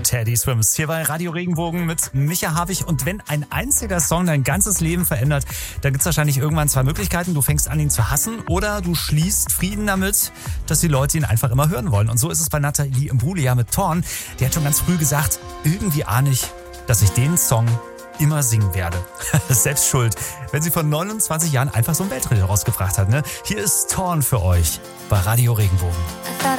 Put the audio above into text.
Teddy Swims. Hier bei Radio Regenbogen mit Micha Havig. Und wenn ein einziger Song dein ganzes Leben verändert, dann gibt es wahrscheinlich irgendwann zwei Möglichkeiten. Du fängst an, ihn zu hassen, oder du schließt Frieden damit, dass die Leute ihn einfach immer hören wollen. Und so ist es bei Nathalie Imbruglia mit Torn. Die hat schon ganz früh gesagt, irgendwie ahne ich, dass ich den Song immer singen werde. Selbst schuld, wenn sie vor 29 Jahren einfach so einen Welthit rausgebracht hat. Ne? Hier ist Torn für euch bei Radio Regenbogen.